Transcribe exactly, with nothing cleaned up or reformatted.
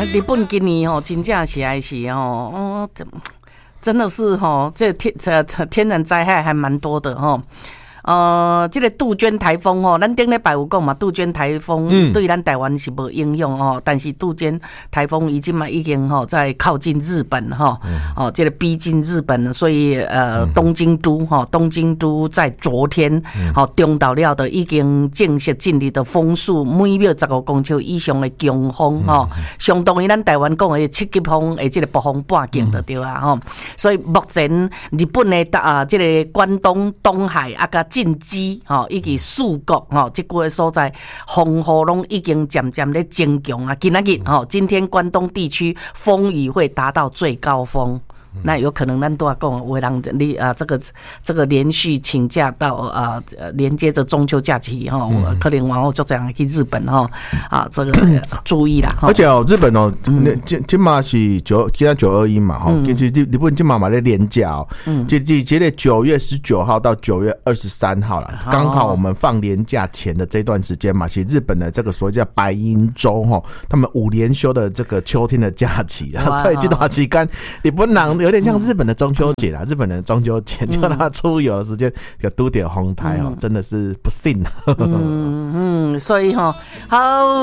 日本今年吼真正是还是吼，哦，真的是吼，这天这天然灾害还蛮多的吼。呃，这个杜鹃台风哦，咱顶礼拜有讲嘛，杜鹃台风对咱台湾是无影响哦，但是杜鹃台风已经嘛已经吼在靠近日本哈，哦，这个逼近日本，所以呃，东京都哈，东京都在昨天哦中到了的已经正式进入的风速每秒十五公尺以上的强风哈，相当于咱台湾讲的七级风的这个暴风半径的对啊哈，所以目前日本的啊这个关东东海啊个。近畿吼，以及四国吼，这几个所在风雨拢已经渐渐咧增强啊！今仔日吼，今天关东地区风雨会达到最高峰。那有可能咱都要讲，有人你啊，这个这个连续请假到啊，连接着中秋假期哈，嗯、可能往后就这样去日本哈啊，这个注意啦。 而且哦，日本哦，今今嘛是九，今天九二一嘛哈，其实日本今嘛嘛在连假哦，这这这个九月十九号到九月二十三号啦，刚好我们放连假前的这段时间嘛，其实日本的这个所谓叫白银周哈，他们五连休的这个秋天的假期啊，所以这段时间日本人。有点像日本的中秋节啦，日本人的中秋节就他出游的时间有都点红台哦，真的是不幸。 嗯嗯，所以哈好。